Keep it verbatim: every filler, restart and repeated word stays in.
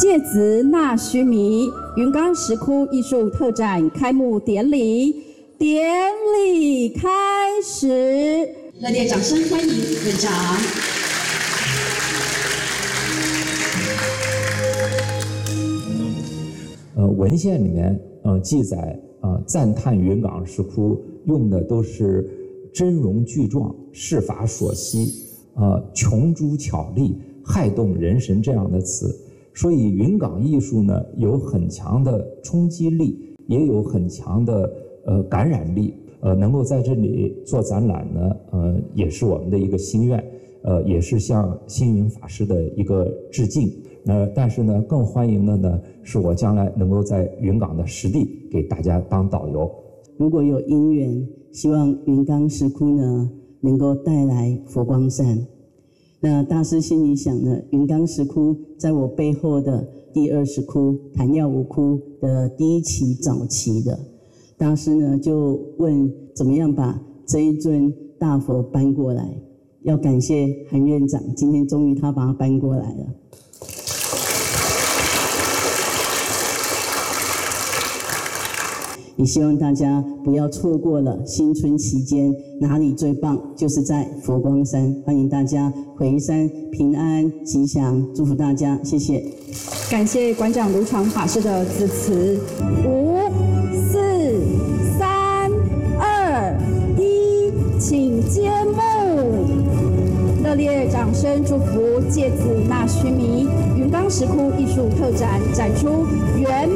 芥子纳须弥云冈石窟艺术特展开幕典礼，典礼开始，热烈掌声欢迎院长。 呃，文献里面呃记载，呃赞叹云冈石窟用的都是真容具状、事法所悉、呃穷诸巧丽、撼动人神这样的词。所以云冈艺术呢有很强的冲击力，也有很强的呃感染力。呃，能够在这里做展览呢，呃，也是我们的一个心愿，呃，也是向星云法师的一个致敬。呃，但是呢，更欢迎的呢，是我将来能够在云冈的实地给大家当导游。 如果有因缘，希望云冈石窟呢能够带来佛光山。那大师心里想呢，云冈石窟在我背后的第二石窟昙曜无窟的第一期早期的，大师呢就问怎么样把这一尊大佛搬过来。要感谢韩院长，今天终于他把它搬过来了。也希望大家不要错过了新春期间哪里最棒，就是在佛光山。欢迎大家回山平安吉祥，祝福大家，谢谢。 感谢馆长卢常法师的致辞。五、四、三、二、一，请揭幕。热烈掌声祝福芥子纳须弥云冈石窟艺术特展展出圆